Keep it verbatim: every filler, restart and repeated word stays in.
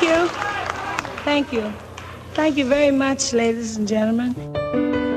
Thank you. Thank you. Thank you very much, ladies and gentlemen.